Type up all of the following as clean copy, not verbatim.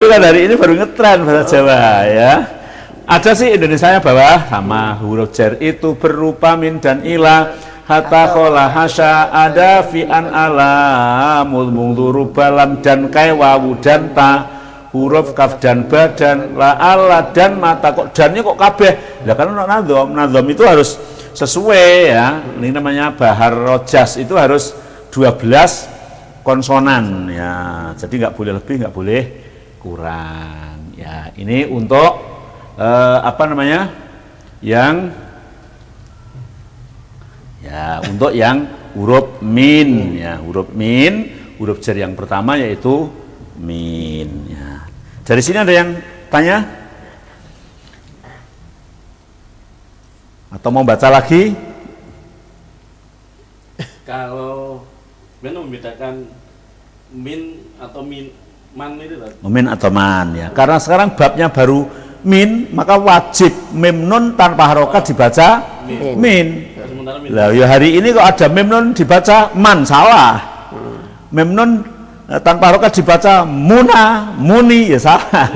kan hari ini baru ngetren bahasa Jawa ya. Ada sih Indonesianya bawah sama huruf jar itu berupa min dan ila. Hatta khola hasya ada fi an ala mudmuduru balam dan kai wawu dan ta huruf kaf dan ba dan la ala dan mata kok dannya kok kabeh. Lah kan nadzom itu harus sesuai ya. Ini namanya bahar rojas itu harus 12 konsonan ya. Jadi nggak boleh lebih, nggak boleh kurang. Ya, ini untuk apa namanya? Untuk yang huruf min ya, huruf min, huruf jar yang pertama yaitu min ya. Dari sini ada yang tanya? Atau mau baca lagi? Kalau membedakan min atau man itu kan? Min atau man ya. Karena sekarang babnya baru min, maka wajib mim nun tanpa harokat dibaca min. Lah ya hari ini kok ada mim nun dibaca man, salah. Mim nun tanpa harokat dibaca muna, muni ya salah.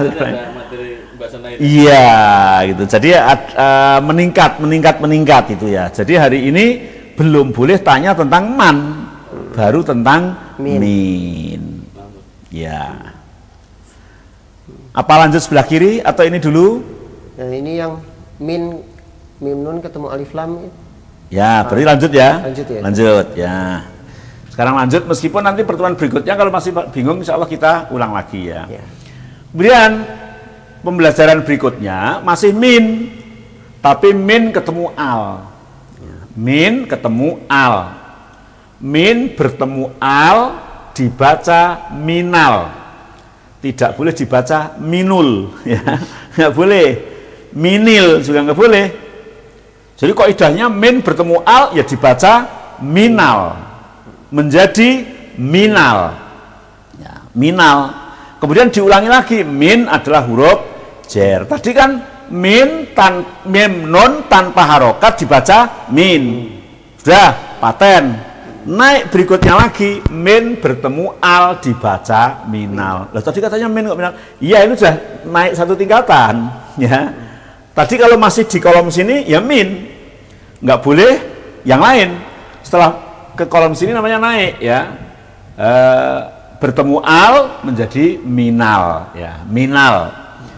Iya gitu. Jadi meningkat itu ya. Jadi hari ini belum boleh tanya tentang man, baru tentang min. Ya. Apa lanjut sebelah kiri atau ini dulu? Nah, ini yang mim nun ketemu alif lam. Ya, berarti lanjut ya. Lanjut ya. Sekarang lanjut meskipun nanti pertemuan berikutnya kalau masih bingung insya Allah kita ulang lagi ya. Kemudian pembelajaran berikutnya masih min, tapi min ketemu al. Min ketemu al. Min bertemu al dibaca minal. Tidak boleh dibaca minul ya. Nggak boleh. Minil juga nggak boleh. Jadi kaidahnya min bertemu al ya dibaca minal. Menjadi minal. Ya, minal. Kemudian diulangi lagi, min adalah huruf jar. Tadi kan mim nun tanpa harokat dibaca min. Sudah paten. Naik berikutnya lagi, min bertemu al dibaca minal. Lah tadi katanya min kok minal? Iya, ini sudah naik satu tingkatan ya. Tadi kalau masih di kolom sini ya min. Nggak boleh yang lain. Setelah ke kolom sini namanya naik ya. Bertemu al menjadi minal ya, minal.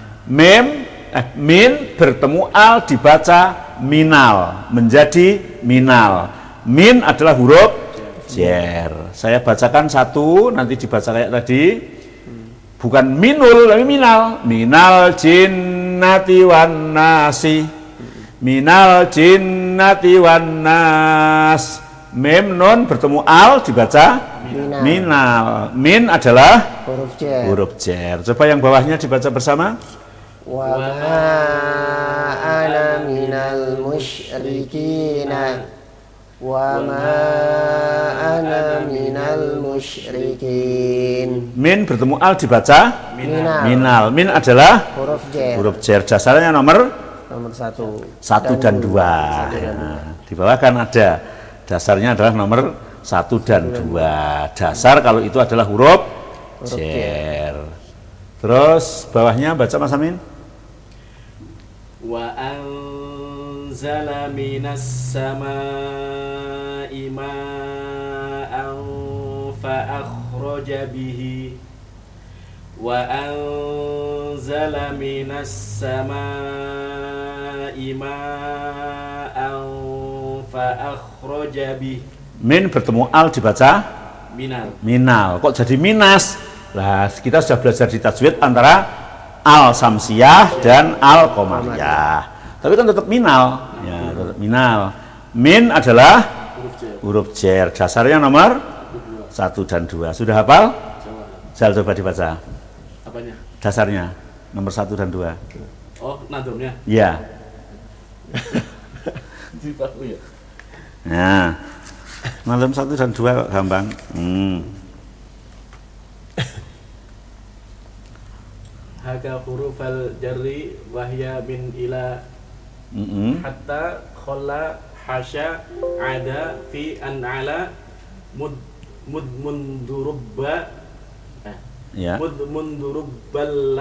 Min bertemu al dibaca minal menjadi minal. Min adalah huruf jar. Saya bacakan satu, nanti dibaca kayak tadi. Bukan minul tapi minal. Minal jinnati wan nasi. Minal jinnati wan nas. Mim nun bertemu al dibaca minal. Min adalah huruf jar. Coba yang bawahnya dibaca bersama. Wa ma ana minal musyrikina. Wa ma ana minal musyrikin. Min bertemu al dibaca minal. Min adalah huruf jar. Dasarnya nomor 1 dan 2. Nah, di bawah kan ada dasarnya adalah nomor 1 dan 2. Dasar kalau itu adalah huruf jar. Terus bawahnya baca Mas Amin. Wa anzala minas samaa'i ma'an fa akhraja bihi wa anzala minas samaa'i ma'an fa akhraja bihi. Min bertemu al dibaca minal. Kok jadi minas? Lah kita sudah belajar di tajwid antara al samsiyah dan al qamariyah. Tapi kan tetap minal. Ya, tetap minal. Min adalah huruf jar. Dasarnya nomor 1 dan 2. Sudah hafal? Jal coba dibaca. Apanya? Dasarnya nomor 1 dan 2. Oh, nadomnya. Iya. Ya. Nah. Malam 1 dan 2 kok gampang. Haka hurufal jarri wahya min ila hatta kholla hasya ada fi an ala mundurubba ya. mundurubbal